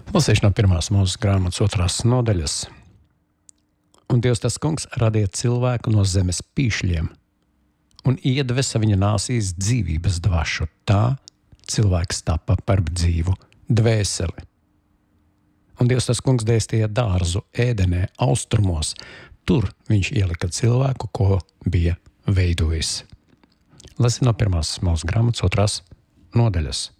Lasīšu no pirmās mūzes grāmatas 2. nodaļas. Un Dievs tas kungs radīja cilvēku no zemes pīšļiem un iedvesa viņa nāsīs dzīvības dvašu. Tā cilvēks tapa par dzīvu dvēseli. Un Dievs tas kungs dēstīja dārzu Ēdenē austrumos. Tur viņš ielika cilvēku, ko bija veidojis. Lasīju no pirmās mūzes grāmatas 2. nodaļas.